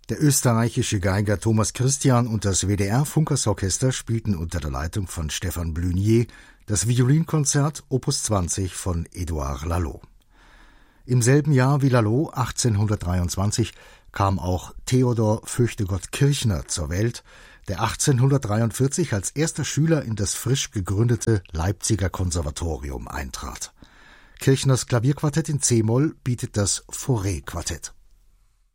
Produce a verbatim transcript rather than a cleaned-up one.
Der österreichische Geiger Thomas Christian und das W D R-Funkersorchester spielten unter der Leitung von Stefan Blunier das Violinkonzert Opus zwanzig von Édouard Laloux. Im selben Jahr wie Laloux, achtzehnhundertdreiundzwanzig, kam auch Theodor Fürchtegott Kirchner zur Welt, der achtzehnhundertdreiundvierzig als erster Schüler in das frisch gegründete Leipziger Konservatorium eintrat. Kirchners Klavierquartett in C-Moll bietet das Fauré-Quartett.